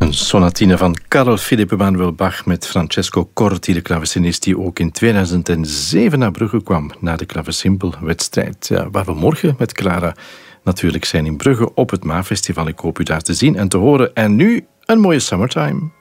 Een sonatine van Carl Philipp Emanuel Bach met Francesco Corti, de klavecinist die ook in 2007 naar Brugge kwam na de klavecimpelwedstrijd. Ja, waar we morgen met Clara natuurlijk zijn in Brugge op het MAA-festival. Ik hoop u daar te zien en te horen. En nu een mooie Summertime.